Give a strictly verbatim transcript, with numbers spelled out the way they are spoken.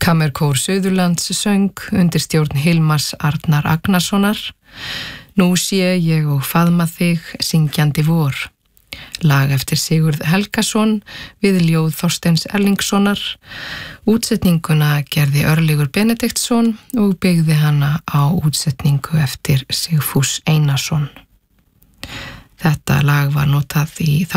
Kammerkór Suðurlands söng undir stjórn Hilmars Arnar Agnarssonar. Nú sé ég og faðma þig syngjandi vor. Lag eftir Sigurð Helgason við ljóð Þorsteins Erlingssonar. Útsetninguna gerði Örlygur Benediktsson og byggði hana á útsetningu eftir Sigfús Einarsson. Þetta lag var notað í